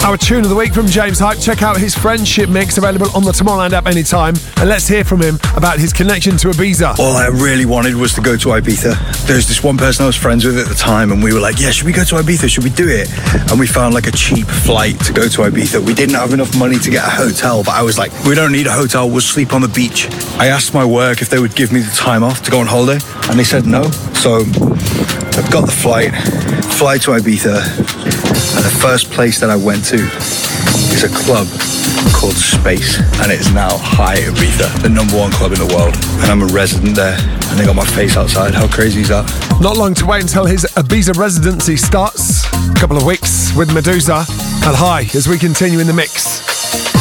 Our tune of the week from James Hype. Check out his Friendship mix, available on the Tomorrowland app anytime. And let's hear from him about his connection to Ibiza. All I really wanted was to go to Ibiza. There's this one person I was friends with at the time, and we were like, yeah, should we go to Ibiza? Should we do it? And we found like a cheap flight to go to Ibiza. We didn't have enough money to get a hotel, but I was like, we don't need a hotel, we'll sleep on the beach. I asked my work if they would give me the time off to go on holiday, and they said no. So I've got the fly to Ibiza, and the first place that I went to is a club called Space, and it is now High Ibiza, the #1 club in the world, and I'm a resident there, and they got my face outside. How crazy is that? Not long to wait until his Ibiza residency starts. A couple of weeks with Medusa and High as we continue in the mix.